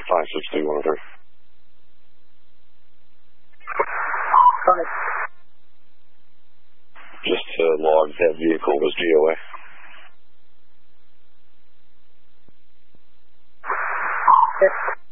56213. Right. Just log that vehicle as GOA. Yes.